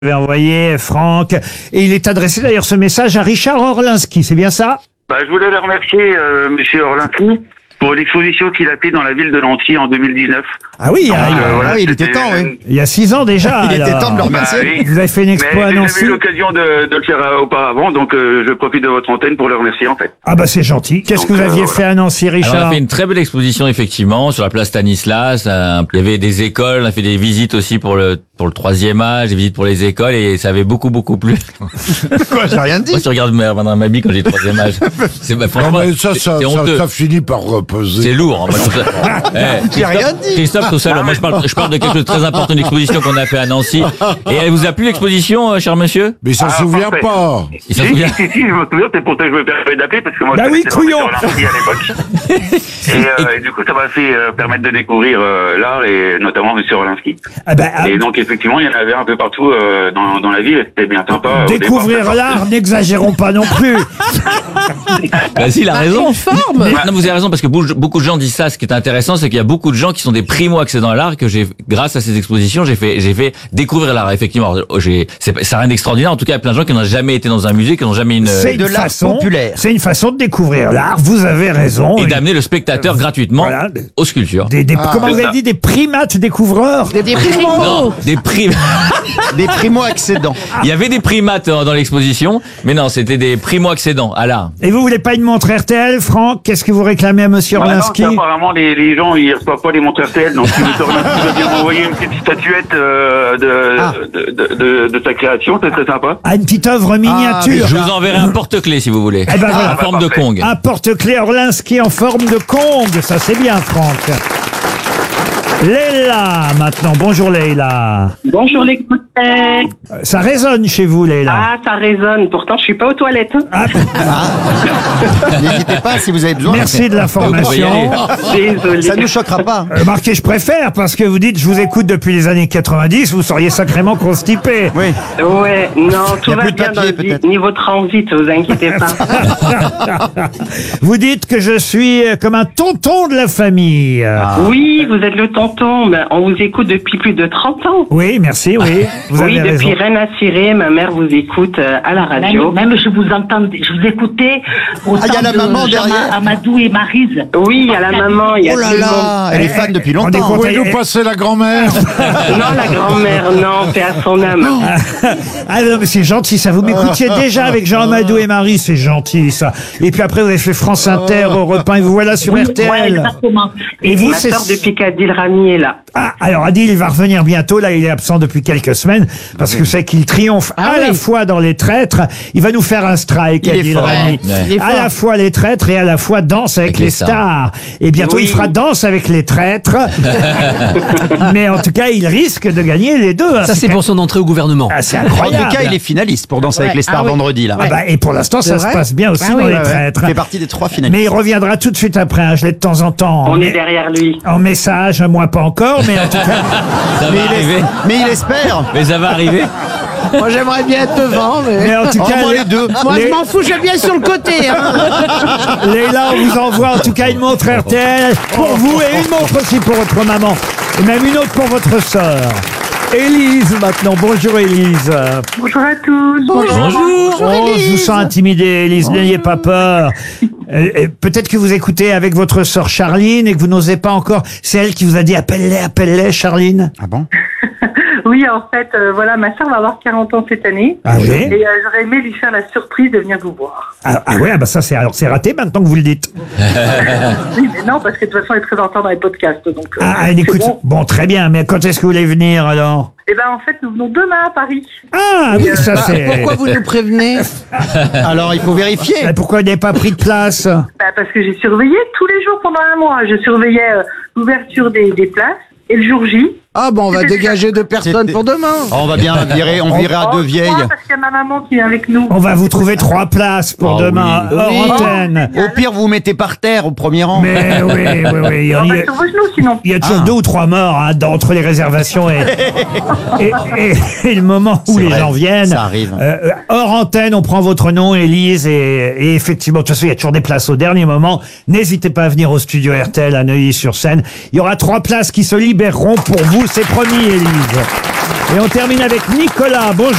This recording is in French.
Vous avez envoyé Franck, et il est adressé d'ailleurs ce message à Richard Orlinski, c'est bien ça? Je voulais le remercier, Monsieur Orlinski, pour l'exposition qu'il a fait dans la ville de Nancy en 2019. Ah oui, il était temps, oui. il y a 6 ans déjà. Il était alors. temps de le remercier. oui. Vous avez fait une expo à Mais Nancy. j'avais eu l'occasion de le faire auparavant, donc je profite de votre antenne pour le remercier en fait. Ah bah c'est gentil. Qu'est-ce que vous aviez fait à Nancy, Alors, on Richard? a fait une très belle exposition effectivement sur la place Stanislas. Il y avait des écoles, on a fait des visites aussi pour le troisième âge, des visites pour les écoles et ça avait beaucoup plu. Quoi, j'ai rien dit. Moi, tu regardes ma bille quand j'ai troisième âge. C'est franchement, Non mais ça c'est honteux. ça finit par reposer. C'est lourd. Hein. Moi, je trouve ça... J'ai rien dit. Christophe, tout ça. Alors, moi, je parle de quelque chose de très important, une exposition qu'on a fait à Nancy. Et elle vous a plu l'exposition, cher monsieur? Mais ça se souvient parfait. pas. Il s'en Si, souvient. je me souviens, c'est pour ça que je me permets d'appeler, parce que moi Bah je oui, connaissais couillon. Monsieur Orlinski à l'époque. Et du coup, ça m'a fait permettre de découvrir l'art, et notamment Monsieur Orlinski. Ah bah, Et donc, effectivement, il y en avait un peu partout dans la ville, et c'était bien sympa. Au découvrir départ, l'art, n'exagérons pas non plus. Bah si, il a raison. Non, vous avez raison, parce que beaucoup de gens disent ça. Ce qui est intéressant, c'est qu'il y a beaucoup de gens qui sont des primo-accédants à l'art, que grâce à ces expositions, j'ai fait découvrir l'art. Effectivement, c'est rien d'extraordinaire. En tout cas, il y a plein de gens qui n'ont jamais été dans un musée, qui n'ont jamais C'est de une l'art façon populaire. C'est une façon de découvrir l'art. Vous avez raison. et d'amener le spectateur gratuitement Voilà. aux sculptures. Comment vous c'est avez ça. dit, des primates découvreurs? Non, Des primo-accédants. Il y avait des primates dans l'exposition, mais non, c'était des primo-accédants à l'art. Et vous voulez pas une montre RTL, Franck? Qu'est-ce que vous réclamez à Monsieur Voilà, non, Orlinski? ça, apparemment, les gens, ils reçoivent pas les montres RTL, donc si Monsieur Orlinski veut bien m'envoyer une petite statuette de sa création, c'est très sympa. Ah, une petite œuvre miniature. Je vous enverrai un porte-clés si vous voulez. Eh ben voilà. En forme de parfait. Kong. Un porte-clés Orlinski en forme de Kong, ça c'est bien, Franck. Leila, maintenant. Bonjour Leila. Bonjour les coutets. Ça résonne chez vous, Leila. Ah, ça résonne. Pourtant, je suis pas aux toilettes. Ah, N'hésitez pas si vous avez besoin. merci de Vous pouvez y l'information. aller. Désolée. Ça nous choquera pas. Remarquez, je préfère, parce que vous dites, je vous écoute depuis les années 90, vous seriez sacrément constipé. Oui. Ouais, non, tout Y a va plus de bien papier, dans le peut-être. niveau transit, vous inquiétez pas. Vous dites que je suis comme un tonton de la famille. Oui, vous êtes le tonton, mais on vous écoute depuis plus de 30 ans. Oui, merci, oui. Vous Oui, avez depuis raison. Rennes à Ciré, ma mère vous écoute à la radio. Même je vous entendais, je vous écoutais au Ah, il y a la maman derrière. Amadou et Maryse. Oui, il y a la maman, il y a Oh là tout le monde. là, elle est fan depuis On est longtemps. content. Pouvez nous passer la grand-mère? Non, la grand-mère, non, paix à son âme. Ah non, mais c'est gentil, ça. Vous m'écoutiez déjà avec Jean Amadou et Marie, c'est gentil, ça. Et puis après, vous avez fait France Inter au repas, et vous voilà sur Oui, RTL. ouais, exactement. Et vous, Ma c'est... sœur de Picadille Rami est là. Ah, alors Adil, il va revenir bientôt. Là, il est absent depuis quelques semaines parce que c'est qu'il triomphe à la fois dans Les Traîtres. Il va nous faire un strike, Il est Adil fort. Rami. Ouais. À la fois Les Traîtres et à la fois Danse avec les stars. Et bientôt, Oui. il fera Danse avec les Traîtres. Mais en tout cas, il risque de gagner les deux. hein. Ça, c'est pour son entrée au gouvernement. Ah, c'est En incroyable. tout cas, il est finaliste pour Danser avec les stars vendredi, là. Ah bah, et pour l'instant, ça se vrai passe bien aussi dans Les Traîtres. Il fait partie des 3 finalistes. Mais il reviendra tout de suite après. Je l'ai de temps en temps. On est derrière lui. En message, moi pas encore, mais en tout cas. Ça va arriver. Mais il espère. Mais ça va arriver. Moi, j'aimerais bien être devant, mais... Mais en tout cas, Moi, les deux. Moi, les- je m'en fous, je viens sur le côté. Hein. Léla, on vous envoie en tout cas une montre RTL pour vous et une montre aussi pour votre maman. Et même une autre pour votre sœur. Élise maintenant. Bonjour Élise. Bonjour à tous. Bonjour. Oh, je vous sens intimidée Élise, n'ayez pas peur. Et peut-être que vous écoutez avec votre sœur Charline et que vous n'osez pas encore. C'est elle qui vous a dit appelle-les Charline. Ah bon? Oui, en fait, voilà, ma sœur va avoir 40 ans cette année. Ah oui. Et j'aurais aimé lui faire la surprise de venir vous voir. Ah ouais, bah ça c'est raté maintenant que vous le dites. Oui, mais non, parce que de toute façon, elle est très en retard dans les podcasts. Donc, Ah, elle c'est écoute. bon. Bon, très bien, mais quand est-ce que vous voulez venir alors? Eh ben, en fait, nous venons demain à Paris. Ah oui, ça c'est. Pourquoi vous nous prévenez? Alors, il faut vérifier. Pourquoi vous n'avez pas pris de place? Bah, parce que j'ai surveillé tous les jours pendant un mois. Je surveillais l'ouverture des places et le jour J. Ah bon, on va dégager 2 personnes C'était- pour demain. Oh, on va bien virer, on virera Oh, 2 vieilles. trois, parce qu'il y a ma maman qui est avec nous. On va vous trouver 3 places pour Oh demain, oui. hors Oui. antenne. Au pire, vous vous mettez par terre au premier rang. Mais oui. Il y On a, va sur vos genoux, sinon. il y a toujours 2 ou 3 morts hein, entre les réservations et le moment où C'est les vrai, gens viennent. ça arrive. Hors antenne, on prend votre nom, Élise, et effectivement, de toute façon, il y a toujours des places au dernier moment. N'hésitez pas à venir au studio RTL à Neuilly-sur-Seine. Il y aura 3 places qui se libéreront pour vous, c'est promis, Élise. Et on termine avec Nicolas. Bonjour.